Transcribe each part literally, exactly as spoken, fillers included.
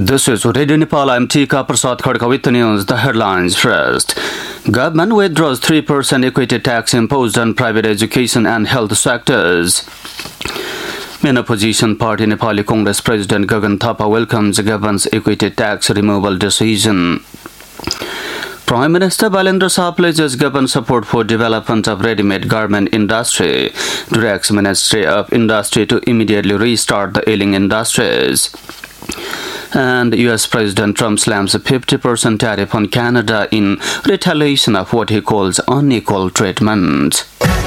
This is Radio Nepal. I'm Tika Prasad Khadka with the news. The headlines first. Government withdraws three percent equity tax imposed on private education and health sectors. Main opposition party Nepali Congress President Gagan Thapa welcomes the government's equity tax removal decision. Prime Minister Balendra Shah pledges government support for development of ready-made garment industry, directs Ministry of Industry to immediately restart the ailing industries. And U S President Trump slams a fifty percent tariff on Canada in retaliation of what he calls unequal treatment.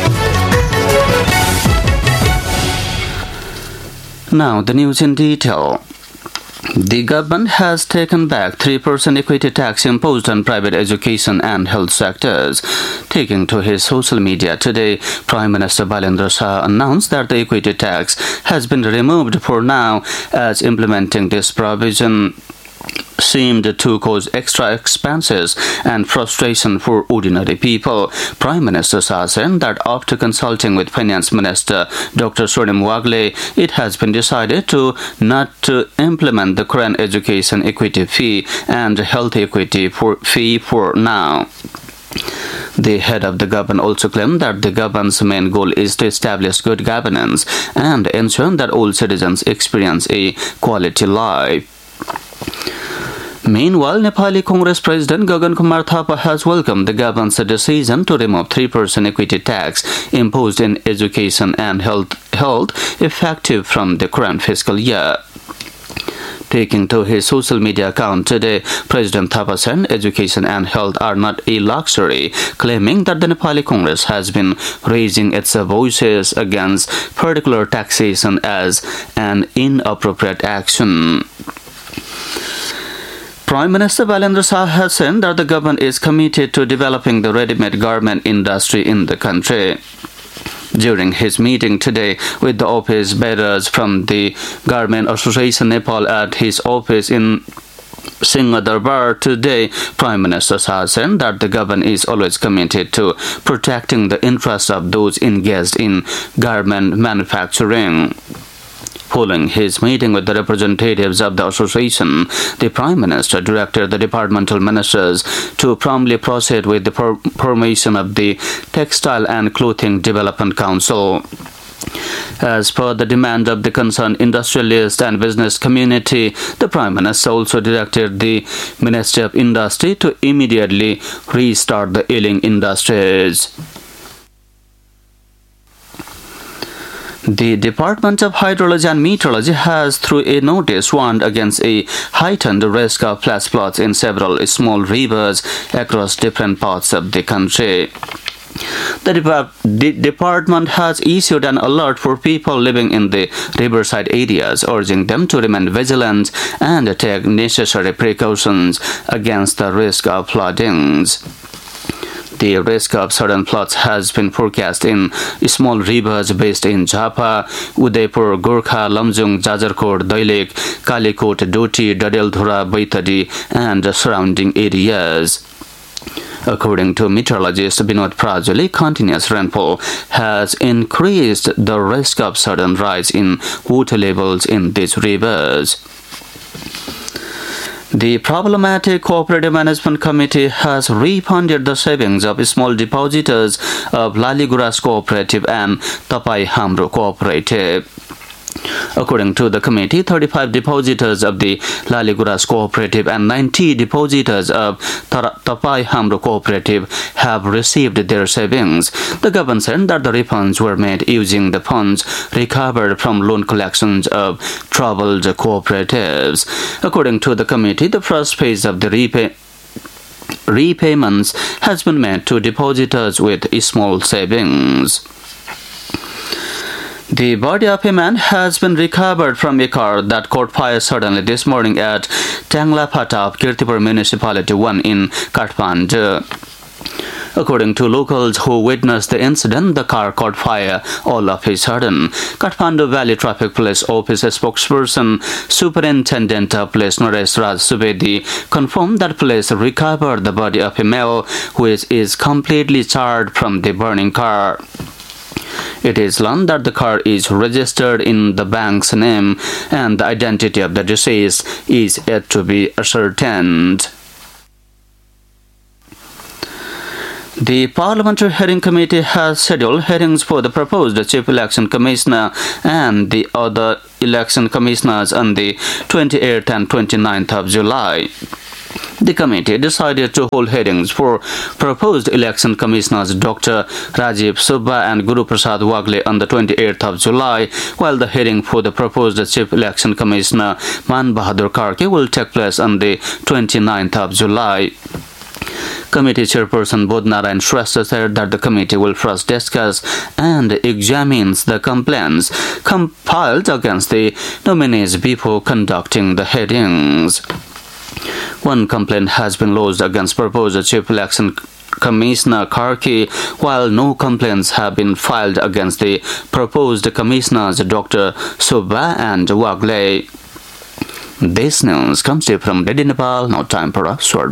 Now the news in detail. The government has taken back three percent equity tax imposed on private education and health sectors. Taking to his social media today, Prime Minister Balendra Shah announced that the equity tax has been removed for now, as implementing this provision seemed to cause extra expenses and frustration for ordinary people. Prime Minister Shah said that after consulting with Finance Minister Doctor Swarnim Wagle, it has been decided to not to implement the current education equity fee and health equity for fee for now. The head of the government also claimed that the government's main goal is to establish good governance and ensure that all citizens experience a quality life. Meanwhile, Nepali Congress President Gagan Kumar Thapa has welcomed the government's decision to remove three percent equity tax imposed in education and health, health effective from the current fiscal year. Taking to his social media account today, President Thapa said education and health are not a luxury, claiming that the Nepali Congress has been raising its voices against particular taxation as an inappropriate action. Prime Minister Balendra Shah has said that the government is committed to developing the ready-made garment industry in the country. During his meeting today with the office bearers from the Garment Association Nepal at his office in Singhadarbar today, Prime Minister Shah said that the government is always committed to protecting the interests of those engaged in garment manufacturing. Following his meeting with the representatives of the association, the Prime Minister directed the departmental ministers to promptly proceed with the for- formation of the Textile and Clothing Development Council. As per the demand of the concerned industrialist and business community, the Prime Minister also directed the Ministry of Industry to immediately restart the ailing industries. The Department of Hydrology and Meteorology has, through a notice, warned against a heightened risk of flash floods in several small rivers across different parts of the country. The, depart- the department has issued an alert for people living in the riverside areas, urging them to remain vigilant and take necessary precautions against the risk of floodings. The risk of sudden floods has been forecast in small rivers based in Jhapa, Udaipur, Gorkha, Lamjung, Jajarkot, Dailik, Kalikot, Doti, Dadeldhura, Baitadi, and surrounding areas. According to meteorologist Binod Prajali, continuous rainfall has increased the risk of sudden rise in water levels in these rivers. The problematic Cooperative Management Committee has refunded the savings of small depositors of Laliguras Cooperative and Tapai Hamro Cooperative. According to the committee, thirty-five depositors of the Laliguras Cooperative and ninety depositors of Tapai Hamro Cooperative have received their savings. The government said that the refunds were made using the funds recovered from loan collections of troubled cooperatives. According to the committee, the first phase of the repay repayments has been made to depositors with small savings. The body of a man has been recovered from a car that caught fire suddenly this morning at Tanglapata of Kirtipur Municipality one in Kathmandu. According to locals who witnessed the incident, the car caught fire all of a sudden. Kathmandu Valley Traffic Police Office spokesperson Superintendent of Police Naresh Raj Subedi confirmed that police recovered the body of a male who is, is completely charred from the burning car. It is learned that the car is registered in the bank's name and the identity of the deceased is yet to be ascertained. The Parliamentary Hearing Committee has scheduled hearings for the proposed Chief Election Commissioner and the other election commissioners on the twenty-eighth and twenty-ninth of July. The committee decided to hold hearings for proposed election commissioners Doctor Rajiv Subba and Guru Prasad Wagle on the twenty-eighth of July, while the hearing for the proposed Chief Election Commissioner Man Bahadur Karke will take place on the twenty-ninth of July. Committee Chairperson Bodhnarayan Shrestha said that the committee will first discuss and examines the complaints compiled against the nominees before conducting the hearings. One complaint has been lodged against proposed Chief Election Commissioner Karke, while no complaints have been filed against the proposed commissioners Doctor Subba and Wagle. This news comes to you from Ready Nepal. Now time for a short